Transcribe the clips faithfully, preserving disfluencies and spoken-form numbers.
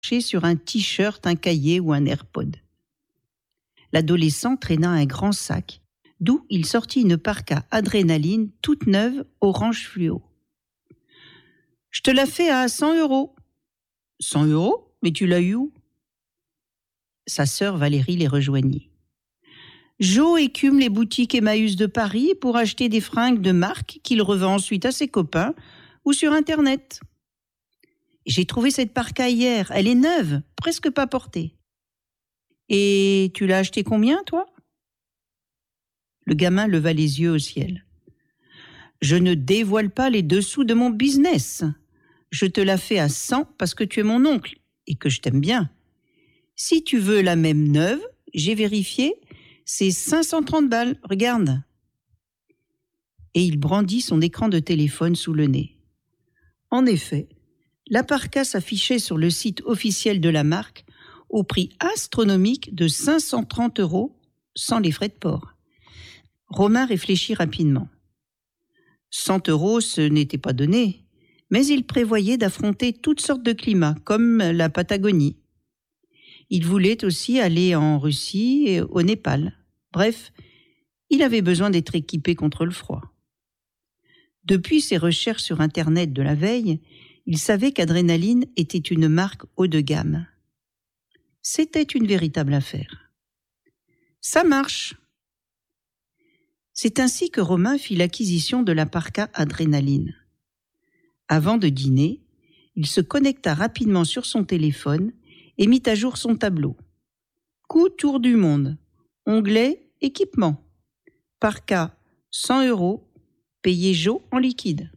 sur un t-shirt, un cahier ou un AirPod. L'adolescent traîna un grand sac, d'où il sortit une parka adrénaline toute neuve orange fluo. « Je te la fais à cent euros. »« cent euros ? Mais tu l'as eu où ?» Sa sœur Valérie les rejoignit. « Jo écume les boutiques Emmaüs de Paris pour acheter des fringues de marque qu'il revend ensuite à ses copains ou sur Internet. J'ai trouvé cette parka hier, elle est neuve, presque pas portée. Et tu l'as achetée combien, toi ?» Le gamin leva les yeux au ciel. « Je ne dévoile pas les dessous de mon business. Je te la fais à cent parce que tu es mon oncle et que je t'aime bien. Si tu veux la même neuve, j'ai vérifié, c'est cinq cent trente balles, regarde. » Et il brandit son écran de téléphone sous le nez. En effet, la parka s'affichait sur le site officiel de la marque au prix astronomique de cinq cent trente euros sans les frais de port. Romain réfléchit rapidement. cent euros, ce n'était pas donné, mais il prévoyait d'affronter toutes sortes de climats, comme la Patagonie. Il voulait aussi aller en Russie et au Népal. Bref, il avait besoin d'être équipé contre le froid. Depuis ses recherches sur Internet de la veille, il savait qu'Adrénaline était une marque haut de gamme. C'était une véritable affaire. Ça marche! C'est ainsi que Romain fit l'acquisition de la parka Adrénaline. Avant de dîner, il se connecta rapidement sur son téléphone et mit à jour son tableau. Coût tour du monde, onglet équipement, parka cent euros, payé Jo en liquide.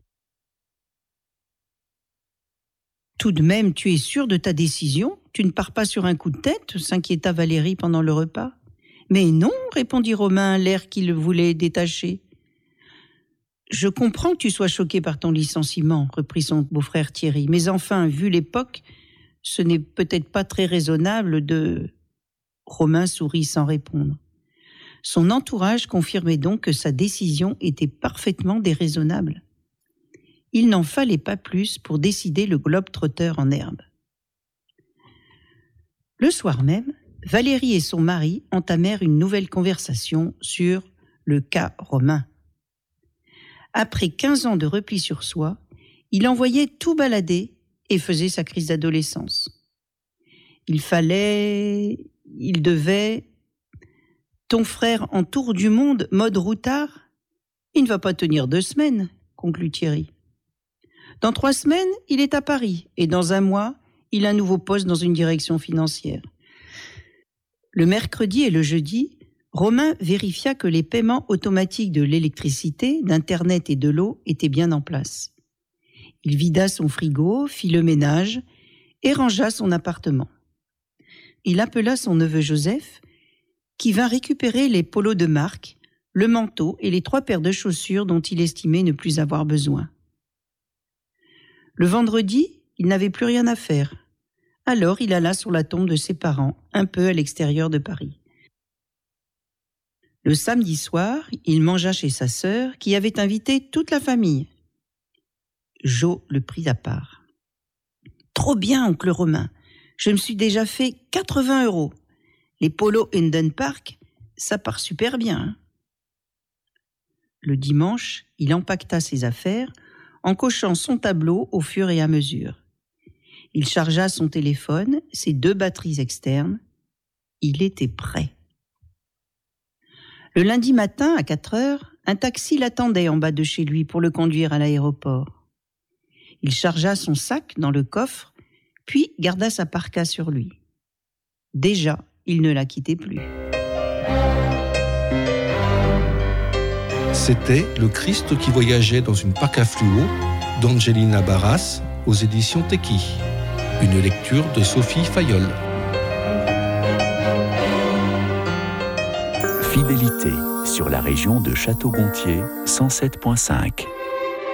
Tout de même, tu es sûr de ta décision ? Tu ne pars pas sur un coup de tête ? S'inquiéta Valérie pendant le repas. Mais non, répondit Romain, l'air qu'il voulait détacher. Je comprends que tu sois choqué par ton licenciement, reprit son beau-frère Thierry. Mais enfin, vu l'époque, ce n'est peut-être pas très raisonnable de... Romain sourit sans répondre. Son entourage confirmait donc que sa décision était parfaitement déraisonnable. Il n'en fallait pas plus pour décider le globe-trotteur en herbe. Le soir même, Valérie et son mari entamèrent une nouvelle conversation sur le cas Romain. Après quinze ans de repli sur soi, il envoyait tout balader et faisait sa crise d'adolescence. Il fallait... il devait... Ton frère en tour du monde, mode routard ? Il ne va pas tenir deux semaines, conclut Thierry. Dans trois semaines, il est à Paris et dans un mois, il a un nouveau poste dans une direction financière. Le mercredi et le jeudi, Romain vérifia que les paiements automatiques de l'électricité, d'Internet et de l'eau étaient bien en place. Il vida son frigo, fit le ménage et rangea son appartement. Il appela son neveu Joseph, qui vint récupérer les polos de marque, le manteau et les trois paires de chaussures dont il estimait ne plus avoir besoin. Le vendredi, il n'avait plus rien à faire. Alors il alla sur la tombe de ses parents, un peu à l'extérieur de Paris. Le samedi soir, il mangea chez sa sœur, qui avait invité toute la famille. Jo le prit à part. « Trop bien, oncle Romain. Je me suis déjà fait quatre-vingts euros. Les polos Eden Park, ça part super bien. Hein » Le dimanche, il empaqueta ses affaires en cochant son tableau au fur et à mesure. Il chargea son téléphone, ses deux batteries externes. Il était prêt. Le lundi matin, à quatre heures, un taxi l'attendait en bas de chez lui pour le conduire à l'aéroport. Il chargea son sac dans le coffre, puis garda sa parka sur lui. Déjà, il ne la quittait plus. C'était Le Christ qui voyageait dans une parka fluo d'Angelina Barras aux éditions Teki. Une lecture de Sophie Fayolle. Fidélité sur la région de Château-Gontier cent sept virgule cinq.